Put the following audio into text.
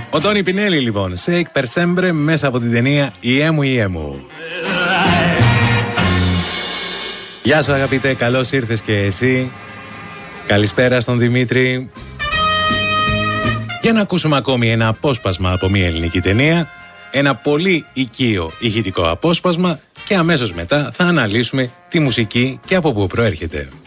Ο Τόνι Πινέλη λοιπόν, Shake Per Sempre, μέσα από την ταινία «Ιέ μου, Ιέ μου». Γεια σου αγαπητέ, καλώς ήρθες και εσύ. Καλησπέρα στον Δημήτρη. Για να ακούσουμε ακόμη ένα απόσπασμα από μια ελληνική ταινία, ένα πολύ οικείο ηχητικό απόσπασμα και αμέσως μετά θα αναλύσουμε τη μουσική και από πού προέρχεται.